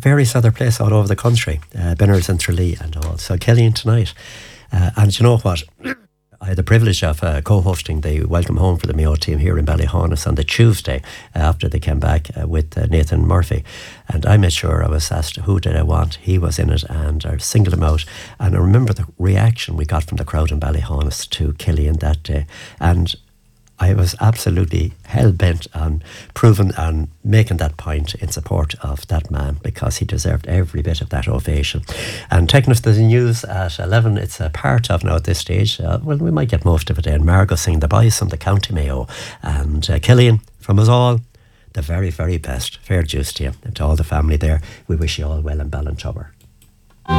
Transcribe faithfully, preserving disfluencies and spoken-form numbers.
various other places all over the country, uh, Benners and Tralee and all. So Killian tonight. Uh, and you know what? I had the privilege of uh, co-hosting the Welcome Home for the Mayo team here in Ballyhonus on the Tuesday uh, after they came back uh, with uh, Nathan Murphy. And I made sure I was asked who did I want. He was in it, and I singled him out. And I remember the reaction we got from the crowd in Ballyhonus to Killian that day. And I was absolutely hell-bent on proving and making that point in support of that man, because he deserved every bit of that ovation. And taking us to the news at eleven, it's a part of now at this stage. Uh, well, we might get most of it in. Margot singing The Boys from the County Mayo. And uh, Killian, from us all, the very, very best. Fair dues to you and to all the family there. We wish you all well in Ballintober.